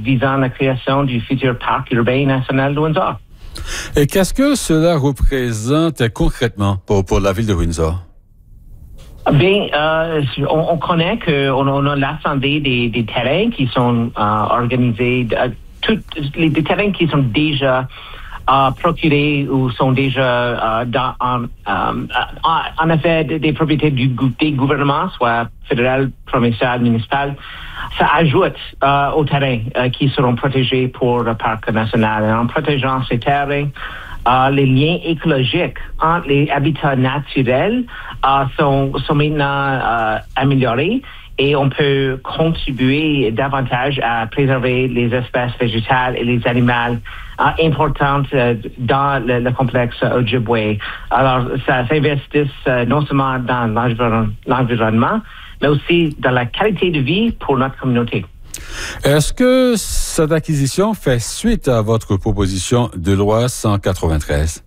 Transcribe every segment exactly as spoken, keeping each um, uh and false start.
visant la création du futur parc urbain national de Windsor. Et qu'est-ce que cela représente concrètement pour, pour la ville de Windsor? Bien, euh, on, on connaît qu'on on a l'assemblée des, des terrains qui sont euh, organisés, euh, tous les des terrains qui sont déjà euh, procurés ou sont déjà euh, dans, en, euh, en effet des, des propriétés du, des gouvernements, soit fédéral, provincial, municipal. Ça ajoute euh, aux terrains euh, qui seront protégés pour le parc national. Et en protégeant ces terrains, Uh, les liens écologiques entre les habitats naturels uh, sont, sont maintenant uh, améliorés et on peut contribuer davantage à préserver les espèces végétales et les animaux uh, importantes uh, dans le, le complexe Ojibwe. Alors, ça s'investit uh, non seulement dans l'environ, l'environnement, mais aussi dans la qualité de vie pour notre communauté. Est-ce que cette acquisition fait suite à votre proposition de loi cent quatre-vingt-treize?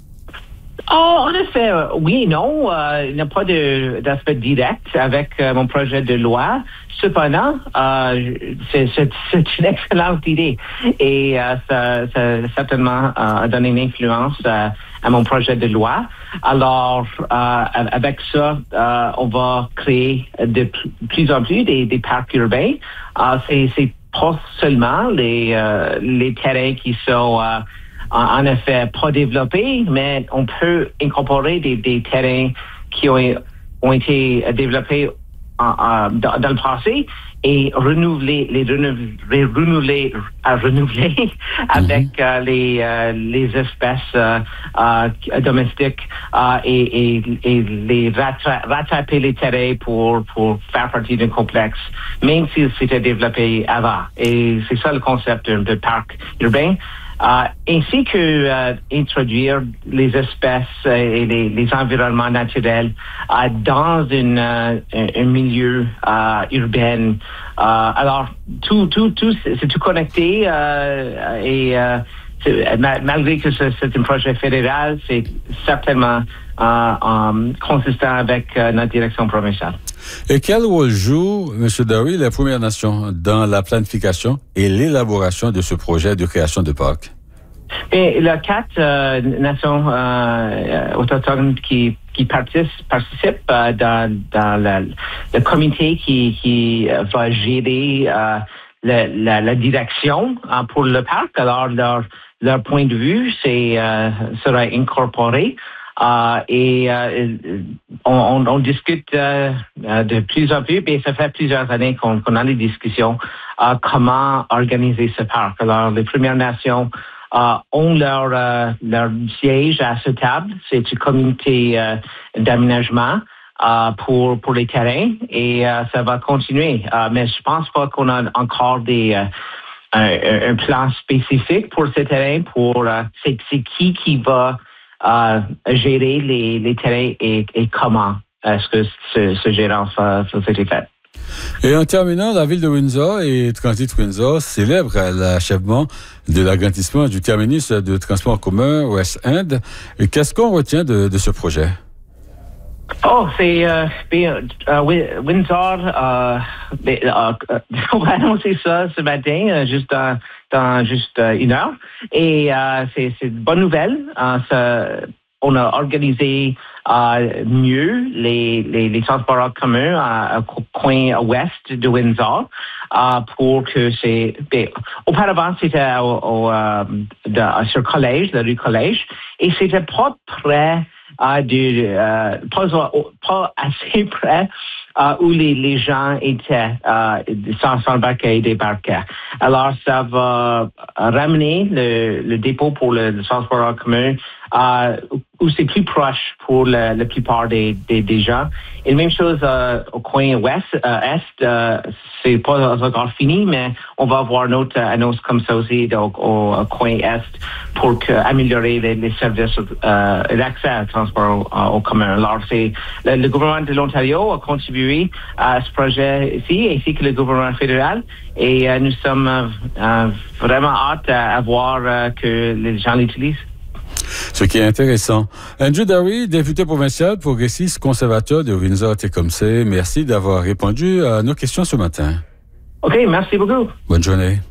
Oh, en effet, oui et non. Euh, il n'y a pas de, d'aspect direct avec euh, mon projet de loi. Cependant, euh, c'est, c'est, c'est une excellente idée et euh, ça, ça certainement euh, a donné une influence euh, à mon projet de loi. Alors, euh, avec ça, euh, on va créer de plus en plus des, des parcs urbains. Euh, c'est, c'est pas seulement les, euh, les terrains qui sont euh, en effet pas développés, mais on peut incorporer des, des terrains qui ont, ont été développés en, en, dans, dans le passé et renouveler, les renouveler, les renouveler, à renouveler mm-hmm. avec euh, les, euh, les espèces euh, euh, domestiques euh, et, et, et les rattra- rattraper les terrains pour, pour faire partie d'un complexe, même s'ils s'étaient développés avant. Et c'est ça le concept de, de parc urbain. Uh, ainsi que uh, introduire les espèces uh, et les, les environnements naturels uh, dans une, uh, un milieu uh, urbain. Uh, alors, tout, tout, tout, c'est, c'est tout connecté uh, et uh, c'est, malgré que c'est, c'est un projet fédéral, c'est certainement uh, um, consistant avec uh, notre direction provinciale. Et quel rôle joue, M. Dory, les Premières Nations dans la planification et l'élaboration de ce projet de création de parc? Et les quatre euh, nations euh, autochtones qui, qui participent, participent euh, dans, dans la, le comité qui, qui va gérer euh, la, la, la direction euh, pour le parc, alors leur, leur point de vue c'est, euh, sera incorporé. Uh, et uh, on, on discute uh, de plus en plus, et ça fait plusieurs années qu'on, qu'on a des discussions uh, comment organiser ce parc. Alors, les Premières Nations uh, ont leur, uh, leur siège à cette table. C'est un comité uh, d'aménagement uh, pour, pour les terrains et uh, ça va continuer. Uh, mais je pense pas qu'on a encore des... Uh, un, un plan spécifique pour ces terrains, pour uh, c'est, c'est qui qui va Uh, gérer les, les terrains et, et comment est-ce que ce, ce gérance a été fait. Et en terminant, la ville de Windsor et Transit Windsor célèbrent l'achèvement de l'agrandissement du terminus de transport commun West End. Et qu'est-ce qu'on retient de, de ce projet? Oh, c'est euh, bien, euh, Windsor, euh, euh, on va annoncer ça ce matin, euh, juste dans, dans juste euh, une heure. Et euh, c'est, c'est une bonne nouvelle. Euh, ça, on a organisé euh, mieux les, les, les transports en commun à, au coin ouest de Windsor euh, pour que c'est... Ben, auparavant, c'était au, au, euh, de, sur Collège, la rue Collège, et c'était pas près Uh, de, euh, pas, pas assez près uh, où les, les gens étaient uh, sans s'embarquer et débarquer. Alors, ça va ramener le, le dépôt pour le, le transport en commun uh, où c'est plus proche pour le, la plupart des, des, des gens. Et la même chose uh, au coin ouest, uh, est, uh, c'est pas encore fini, mais on va avoir une autre annonce comme ça aussi au, au, au coin est pour que, améliorer les, les services uh, et l'accès au transport au, au commun. Alors, c'est le, le gouvernement de l'Ontario a contribué à ce projet ici, ainsi que le gouvernement fédéral, et uh, nous sommes uh, vraiment hâte à, à voir uh, que les gens l'utilisent. Ce qui est intéressant. Andrew Dory, député provincial progressiste conservateur de Windsor-Tecumseh, merci d'avoir répondu à nos questions ce matin. OK, merci beaucoup. Bonne journée.